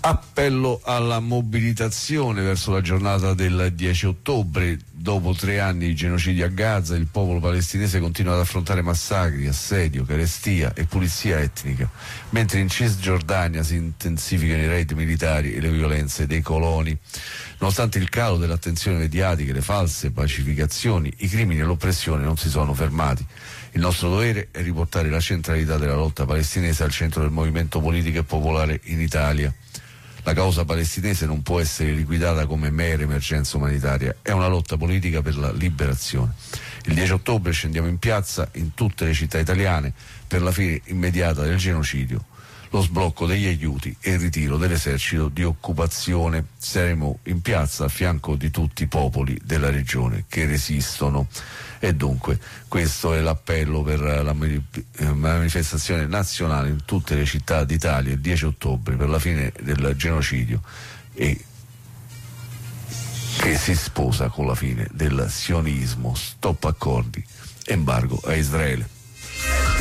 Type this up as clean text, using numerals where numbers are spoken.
Appello alla mobilitazione verso la giornata del 10 ottobre. Dopo 3 anni di genocidio a Gaza, il popolo palestinese continua ad affrontare massacri, assedio, carestia e pulizia etnica, mentre in Cisgiordania si intensificano i raid militari e le violenze dei coloni. Nonostante il calo dell'attenzione mediatica e le false pacificazioni, i crimini e l'oppressione non si sono fermati. Il nostro dovere è riportare la centralità della lotta palestinese al centro del movimento politico e popolare in Italia. La causa palestinese non può essere liquidata come mera emergenza umanitaria, è una lotta politica per la liberazione. Il 10 ottobre scendiamo in piazza in tutte le città italiane per la fine immediata del genocidio, lo sblocco degli aiuti e il ritiro dell'esercito di occupazione. Saremo in piazza a fianco di tutti i popoli della regione che resistono. E dunque questo è l'appello per la manifestazione nazionale in tutte le città d'Italia il 10 ottobre per la fine del genocidio, e che si sposa con la fine del sionismo. Stop accordi, embargo a Israele.